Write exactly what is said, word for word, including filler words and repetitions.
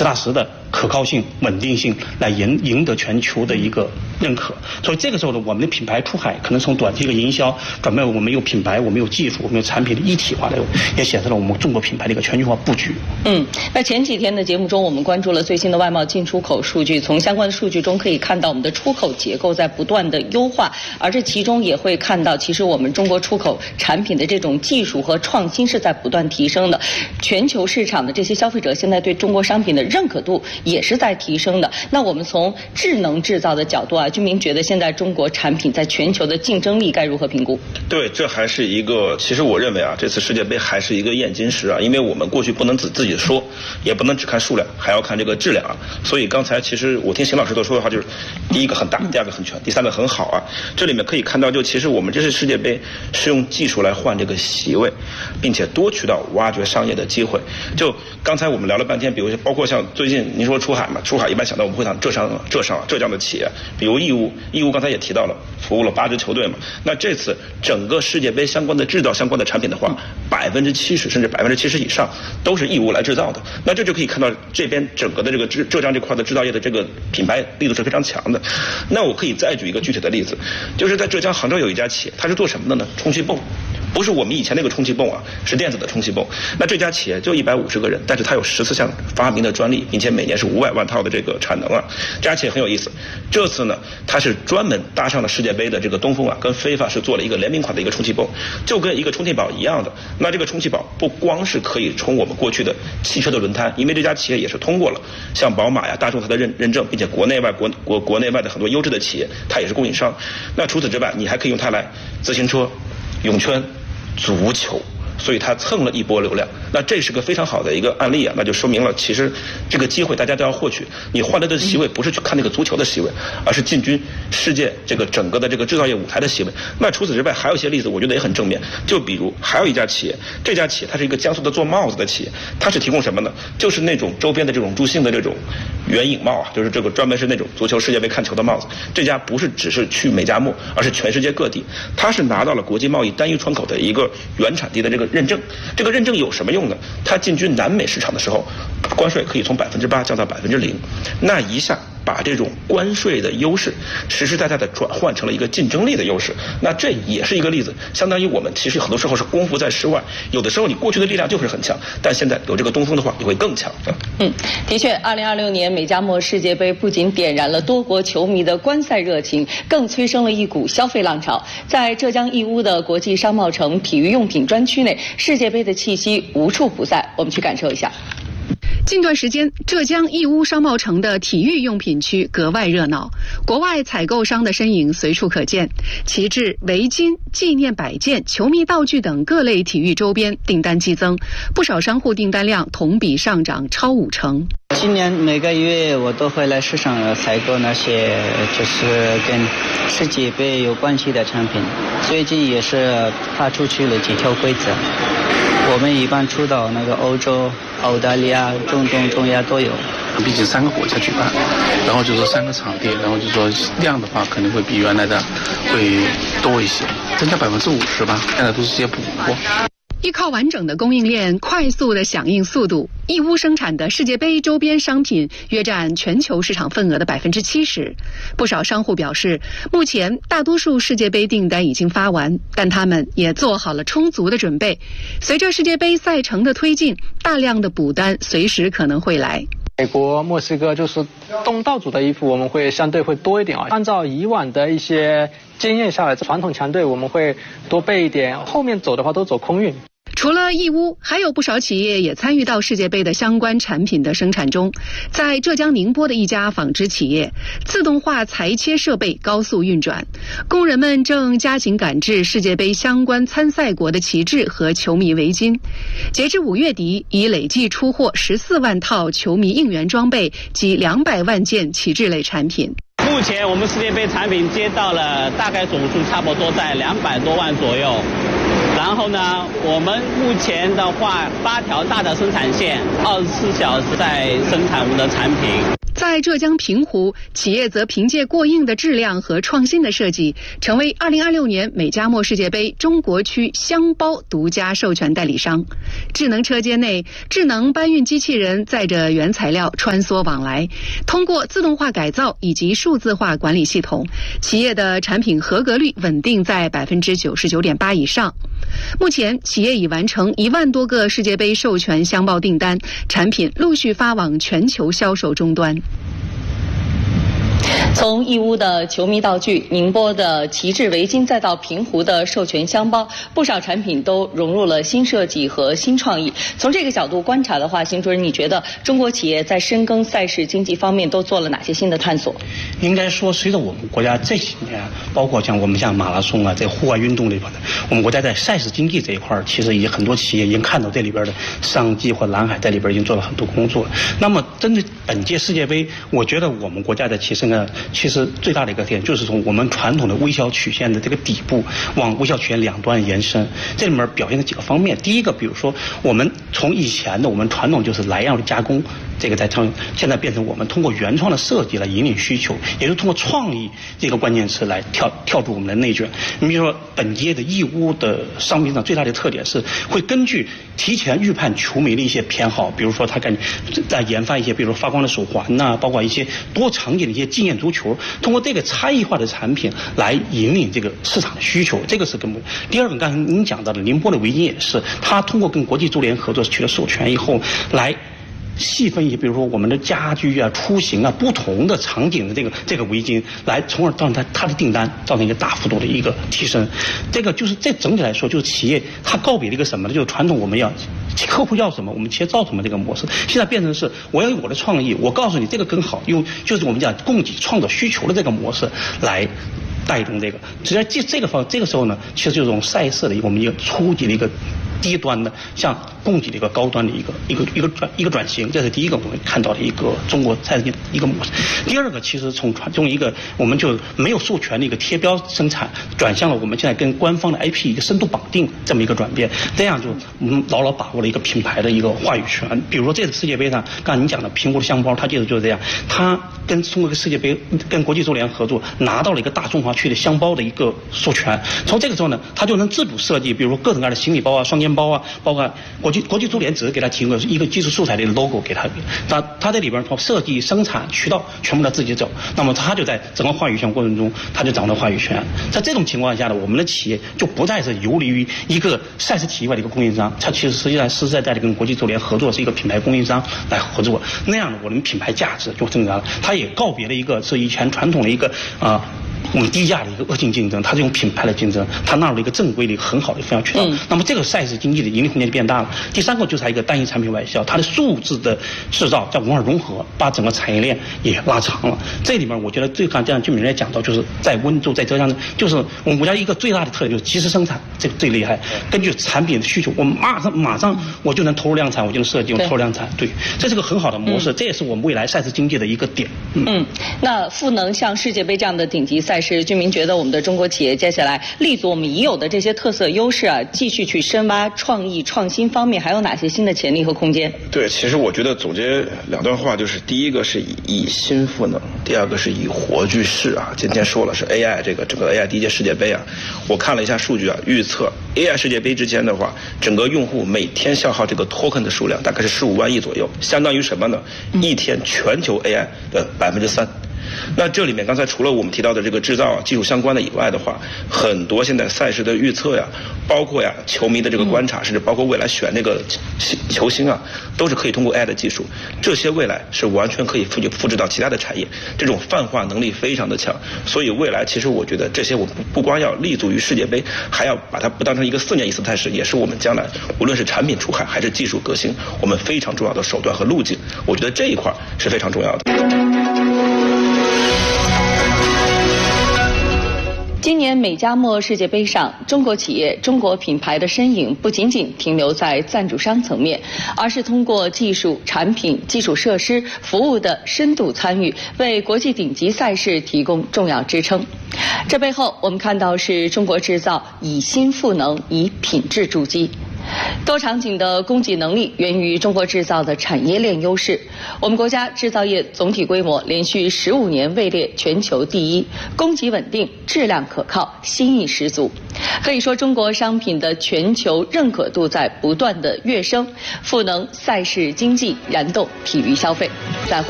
实打实的可靠性、稳定性，来赢赢得全球的一个认可。所以这个时候呢，我们的品牌出海可能从短期的营销转变，我们有品牌，我们有技术，我们有产品的一体化的，也显示了我们中国品牌的一个全球化布局。 嗯，那前几天的节目中，我们关注了最新的外贸进出口数据，从相关的数据中可以看到我们的出口结构在不断的优化，而这其中也会看到，其实我们中国出口产品的这种技术和创新是在不断提升的，全球市场的这些消费者现在对中国商品的认可度也是在提升的。那我们从智能制造的角度啊，军民觉得现在中国产品在全球的竞争力该如何评估？ 对，这还是一个，其实我认为啊，这次世界杯还是一个验金石啊，因为我们过去不能只自己说，也不能只看数量，还要看这个质量啊。所以刚才其实我听邢老师都说的话，就是第一个很大，第二个很全，第三个很好啊。这里面可以看到，就其实我们这次世界杯是用技术来换这个席位，并且多渠道挖掘商业的机会。就刚才我们聊了半天，比如包括像最近您说出海嘛，出海一般想到我们会谈浙商、浙商、浙江的企业，比如义乌，义乌刚才也提到了，服务了八支球队嘛。那这次整个世界杯相关的制造相关的产品的话，百分之七十甚至百分之七十以上都是义乌来制造的。那这就可以看到这边整个的这个浙浙江这块的制造业的这个品牌力度是非常强的。那我可以再举一个具体的例子，就是在浙江杭州有一家企业，它是做什么的呢？充气泵。不是我们以前那个充气泵啊，是电子的充气泵。那这家企业就一百五十个人，但是它有十四项发明的专利，并且每年是五百万套的这个产能啊。这家企业很有意思，这次呢，它是专门搭上了世界杯的这个东风啊，跟飞发是做了一个联名款的一个充气泵，就跟一个充气宝一样的。那这个充气宝不光是可以充我们过去的汽车的轮胎，因为这家企业也是通过了像宝马呀、大众它的认认证，并且国内外国国国内外的很多优质的企业，它也是供应商。那除此之外，你还可以用它来自行车、泳圈、足球，所以它蹭了一波流量。那这是个非常好的一个案例啊，那就说明了其实这个机会大家都要获取。你换来的席位不是去看那个足球的席位，而是进军世界这个整个的这个制造业舞台的席位。那除此之外还有一些例子，我觉得也很正面。就比如还有一家企业，这家企业它是一个江苏的做帽子的企业，它是提供什么呢？就是那种周边的这种助兴的这种圆影帽啊，就是这个专门是那种足球世界杯看球的帽子。这家不是只是去美加墨，而是全世界各地，它是拿到了国际贸易单一窗口的一个原产地的这个认证。这个认证有什么用呢？它进军南美市场的时候，关税可以从百分之八降到百分之零，那一下把这种关税的优势实实在在的转换成了一个竞争力的优势。那这也是一个例子，相当于我们其实很多时候是功夫在室外，有的时候你过去的力量就是很强，但现在有这个东风的话，你会更强。 嗯，的确，二零二六年美加墨世界杯不仅点燃了多国球迷的观赛热情，更催生了一股消费浪潮。在浙江义乌的国际商贸城体育用品专区内，世界杯的气息无处不在，我们去感受一下。 近段时间，浙江义乌商贸城的体育用品区格外热闹，国外采购商的身影随处可见，旗帜、围巾、纪念摆件、球迷道具等各类体育周边订单激增，不少商户订单量同比上涨超五成。 今年每个月我都会来市场采购那些就是跟世界杯有关系的产品，最近也是发出去了几条规则。我们一般出到那个欧洲、澳大利亚、中东、中亚都有。 毕竟三个国家举办，然后就说三个场地，然后就说量的话可能会比原来的会多一些，增加百分之五十吧。现在都是些补货。 依靠完整的供应链、快速的响应速度，义乌生产的世界杯周边商品约占全球市场份额的百分之七十。不少商户表示，目前大多数世界杯订单已经发完，但他们也做好了充足的准备。随着世界杯赛程的推进，大量的补单随时可能会来。 美国、墨西哥就是东道主的衣服，我们会相对会多一点啊。按照以往的一些经验下来，传统强队我们会多备一点，后面走的话都走空运。 除了义乌，还有不少企业也参与到世界杯的相关产品的生产中。在浙江宁波的一家纺织企业，自动化裁切设备高速运转，工人们正加紧赶制世界杯相关参赛国的旗帜和球迷围巾。截至五月底，已累计出货十四万套球迷应援装备及两百万件旗帜类产品。 目前我们世界杯产品接到了大概总数差不多在两百多万左右。然后呢，我们目前的话，八条大的生产线，二十四小时在生产我们的产品。 在在浙江平湖，企业则凭借过硬的质量和创新的设计，成为二零二六年美加墨世界杯中国区箱包独家授权代理商。智能车间内，智能搬运机器人载着原材料穿梭往来，通过自动化改造以及数字化管理系统，企业的产品合格率稳定在百分之九十九点八以上。目前，企业已完成一万多个世界杯授权箱包订单，产品陆续发往全球销售终端。 从义乌的球迷道具、宁波的旗帜围巾，再到平湖的授权箱包，不少产品都融入了新设计和新创意。从这个角度观察的话，邢主任，你觉得中国企业在深耕赛事经济方面都做了哪些新的探索？ 应该说，随着我们国家这几年，包括像我们像马拉松啊，这户外运动这一块的，我们国家在赛事经济这一块，其实已经很多企业已经看到这里边的商机或蓝海，在里边已经做了很多工作。那么，针对本届世界杯，我觉得我们国家的其实呢，其实最大的一个点就是从我们传统的微小曲线的这个底部往微小曲线两端延伸，这里面表现了几个方面。第一个，比如说我们从以前的我们传统就是来样的加工，这个在成现在变成我们通过原创的设计来引领需求，也就是通过创意这个关键词来跳跳出我们的内卷。你比如说本届的义乌的商品上最大的特点是会根据提前预判球迷的一些偏好，比如说他感在研发一些比如说发光的手环呐、啊，包括一些多场景的一些纪念足球，通过这个差异化的产品来引领这个市场的需求，这个是根本。第二个，刚才您讲到的宁波的围巾也是，它通过跟国际足联合作取得授权以后，来细分一些，比如说我们的家居啊、出行啊、不同的场景的这个这个围巾，来从而造成它它的订单造成一个大幅度的一个提升。这个就是这整体来说，就是企业它告别了一个什么呢？就是传统我们要客户要什么，我们企业造什么这个模式，现在变成是我要有我的创意，我告诉你这个更好，用就是我们讲供给创造需求的这个模式来带动这个。只要这这个方这个时候呢，其实就是这种赛事的我们一个初级的一个低端的向供给的一个高端的一个一个一个转一个转型，这是第一个我们看到的一个中国赛事的一个模式。第二个，其实从传从一个我们就没有授权的一个贴标生产，转向了我们现在跟官方的 I P 一个深度绑定这么一个转变，这样就我们牢牢把握了一个品牌的一个话语权。比如说这次世界杯上，刚才您讲的平湖的箱包，它就是就是这样，它跟通过个世界杯跟国际足联合作，拿到了一个大中华区的箱包的一个授权。从这个时候呢，它就能自主设计，比如说各种各样的行李包啊、双肩包啊，包括国际国际足联只是给他提供一个技术素材的 logo 给他，他他在里边从设计、生产、渠道全部他自己走，那么他就在整个话语权过程中，他就掌握了话语权。在这种情况下呢，我们的企业就不再是游离于一个赛事体育外的一个供应商，它其实实际上实实在在的跟国际足联合作，是一个品牌供应商来合作，那样的我们品牌价值就增加了。它也告别了一个是以前传统的一个啊。呃我们低价的一个恶性竞争，它是用品牌的竞争，它纳入了一个正规的一个很好的分销渠道。嗯、那么这个赛事经济的盈利空间就变大了。第三个就是它一个单一产品外销，它的数字的制造叫文化融合，把整个产业链也拉长了。这里面我觉得最刚这样居民也讲到，就是在温州在浙江，就是我们国家一个最大的特点就是及时生产，这个最厉害。根据产品的需求，我们马上马上我就能投入量产，我就能设计，我投入量产，对，这是个很好的模式，嗯、这也是我们未来赛事经济的一个点。嗯， 嗯那赋能像世界杯这样的顶级赛事，居民觉得我们的中国企业接下来立足我们已有的这些特色优势啊，继续去深挖创意创新方面还有哪些新的潜力和空间？ 对，其实我觉得总结两段话，就是第一个是以以新赋能，第二个是以活聚势啊。今天说了是 A I 这个整个 A I 第一届世界杯啊，我看了一下数据啊，预测 A I 世界杯之前的话，整个用户每天消耗这个 token 的数量大概是十五万亿左右，相当于什么呢？一天全球 A I 的百分之三。那这里面刚才除了我们提到的这个制造啊、技术相关的以外的话，很多现在赛事的预测呀，包括呀球迷的这个观察，甚至包括未来选那个球星啊，都是可以通过 A I 的技术，这些未来是完全可以复复制到其他的产业，这种泛化能力非常的强。所以未来其实我觉得这些我们不光要立足于世界杯，还要把它不当成一个四年一次赛事，也是我们将来无论是产品出海还是技术革新，我们非常重要的手段和路径。我觉得这一块是非常重要的。 今年美加墨世界杯上，中国企业、中国品牌的身影不仅仅停留在赞助商层面，而是通过技术、产品、基础设施、服务的深度参与，为国际顶级赛事提供重要支撑。这背后，我们看到是中国制造以新赋能，以品质筑基。 多场景的供给能力源于中国制造的产业链优势。我们国家制造业总体规模连续十五年位列全球第一，供给稳定，质量可靠，新意十足。可以说，中国商品的全球认可度在不断的跃升，赋能赛事经济，燃动体育消费。再会。